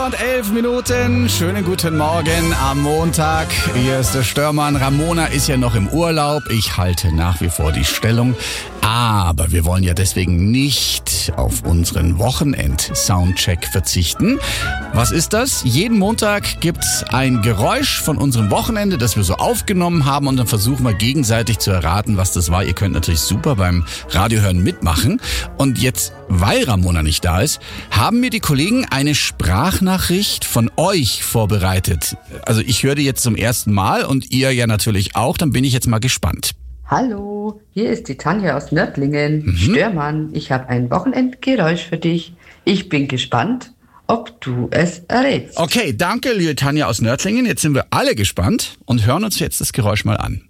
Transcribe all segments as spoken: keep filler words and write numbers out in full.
Uhr und elf Minuten. Schönen guten Morgen am Montag. Hier ist der Störmann. Ramona ist ja noch im Urlaub. Ich halte nach wie vor die Stellung. Aber wir wollen ja deswegen nicht auf unseren Wochenend-Soundcheck verzichten. Was ist das? Jeden Montag gibt's ein Geräusch von unserem Wochenende, das wir so aufgenommen haben, und dann versuchen wir gegenseitig zu erraten, was das war. Ihr könnt natürlich super beim Radiohören mitmachen. Und jetzt, weil Ramona nicht da ist, haben mir die Kollegen eine Sprachnachricht von euch vorbereitet. Also ich höre die jetzt zum ersten Mal und ihr ja natürlich auch. Dann bin ich jetzt mal gespannt. Hallo, hier ist die Tanja aus Nördlingen. Mhm. Störmann, ich habe ein Wochenendgeräusch für dich. Ich bin gespannt, ob du es errätst. Okay, danke, liebe Tanja aus Nördlingen. Jetzt sind wir alle gespannt und hören uns jetzt das Geräusch mal an.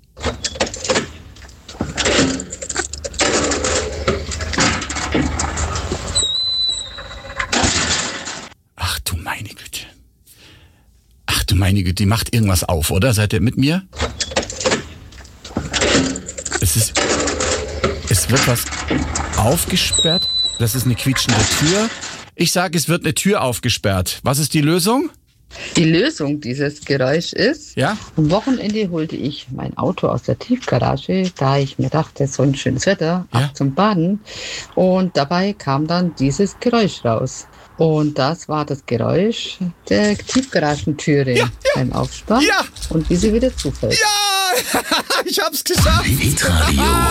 Ach du meine Güte. Ach du meine Güte, die macht irgendwas auf, oder? Seid ihr mit mir? Es ist, es wird was aufgesperrt. Das ist eine quietschende Tür. Ich sage, es wird eine Tür aufgesperrt. Was ist die Lösung? Die Lösung dieses Geräuschs ist, Ja? am Wochenende holte ich mein Auto aus der Tiefgarage, da ich mir dachte, so ein schönes Wetter, Ja. ab zum Baden. Und dabei kam dann dieses Geräusch raus. Und das war das Geräusch der Tiefgaragentüre Ja, ja. beim Aufspann Ja. und wie sie wieder zufällt. Ja! Ich hab's geschafft! Hitradio.